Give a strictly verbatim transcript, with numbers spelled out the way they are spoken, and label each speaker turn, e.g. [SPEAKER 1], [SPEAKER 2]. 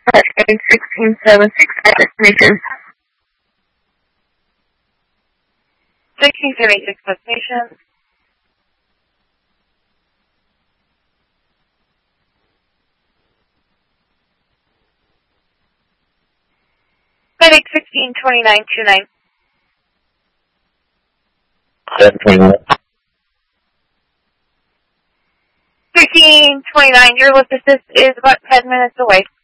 [SPEAKER 1] eight sixteen seven six at destination.
[SPEAKER 2] sixteen seventy-six destination. FedEx sixteen twenty-nine twenty-nine.
[SPEAKER 3] seven twenty-nine.
[SPEAKER 2] sixteen twenty-nine, your lift assist is about ten minutes away.